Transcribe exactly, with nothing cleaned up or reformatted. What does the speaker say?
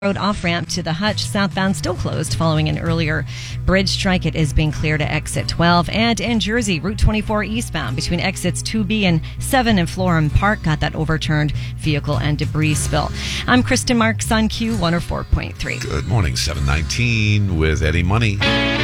Road off-ramp to the Hutch southbound still closed following an earlier bridge strike. It is being cleared at exit twelve. And in Jersey, Route twenty-four eastbound between exits two B and seven in Florham Park got that overturned vehicle and debris spill. I'm Kristen Marks on Q one oh four point three. Good morning, seven nineteen with Eddie Money.